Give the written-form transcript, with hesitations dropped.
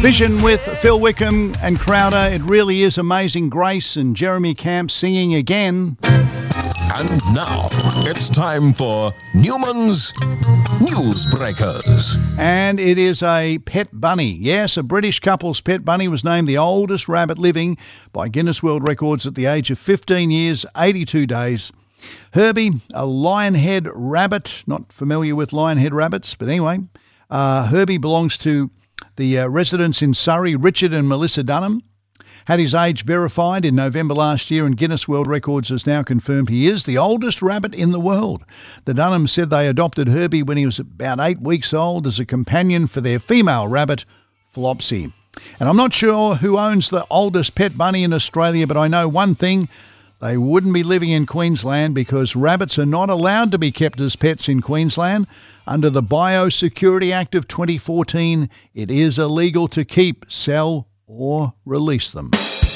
Vision with Phil Wickham and Crowder. It really is Amazing Grace and Jeremy Camp singing again. And now it's time for Newman's Newsbreakers. And it is a pet bunny. Yes, a British couple's pet bunny was named the oldest rabbit living by Guinness World Records at the age of 15 years, 82 days. Herbie, a lionhead rabbit. Not familiar with lionhead rabbits, but anyway. Herbie belongs to the residents in Surrey, Richard and Melissa Dunham. Had his age verified in November last year, and Guinness World Records has now confirmed he is the oldest rabbit in the world. The Dunhams said they adopted Herbie when he was about 8 weeks old as a companion for their female rabbit, Flopsy. And I'm not sure who owns the oldest pet bunny in Australia, but I know one thing. They wouldn't be living in Queensland because rabbits are not allowed to be kept as pets in Queensland. Under the Biosecurity Act of 2014, it is illegal to keep, sell or release them.